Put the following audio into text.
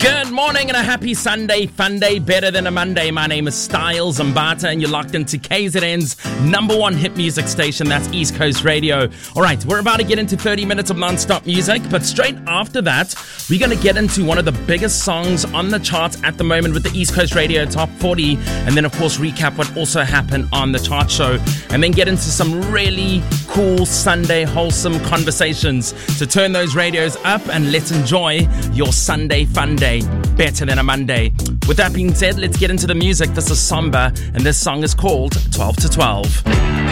Good morning and a happy Sunday, fun day, better than a Monday. My name is Styles Mbata and you're locked into KZN's number one hit music station, that's East Coast Radio. All right, we're about to get into 30 minutes of non-stop music, but straight after that, we're going to get into one of the biggest songs on the charts at the moment with the East Coast Radio Top 40, and then of course recap what also happened on the chart show, and then get into some really cool Sunday wholesome conversations. So turn those radios up and let's enjoy your Sunday fun day. Better than a Monday. With that being said, let's get into the music. This is Samba, and this song is called 12 to 12.